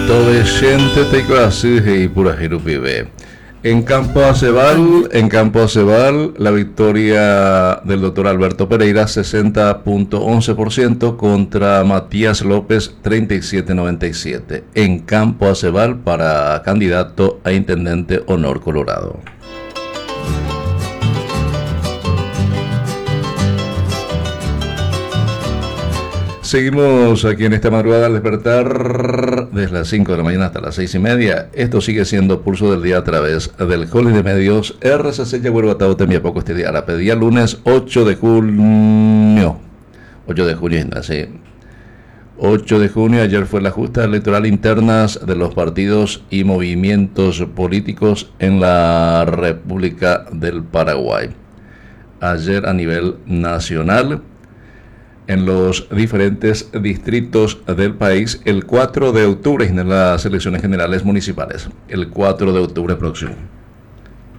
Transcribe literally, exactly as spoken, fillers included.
Toda gente te clase y pura jirupibe. En Campo Acebal, en Campo Acebal, la victoria del doctor Alberto Pereira, sesenta punto once por ciento contra Matías López, treinta y siete punto noventa y siete. En Campo Acebal para candidato a Intendente Honor Colorado. Seguimos aquí en esta madrugada al despertar desde las cinco de la mañana hasta las seis y media. Esto sigue siendo Pulso del Día a través del Holding de Medios R C C Yaguarbatao Temia Poco este día. La pedía lunes ocho de junio. ocho de junio, sí. ocho de junio, ayer fue la justa electoral internas de los partidos y movimientos políticos en la República del Paraguay. Ayer a nivel nacional, en los diferentes distritos del país, el cuatro de octubre en las elecciones generales municipales, el cuatro de octubre próximo.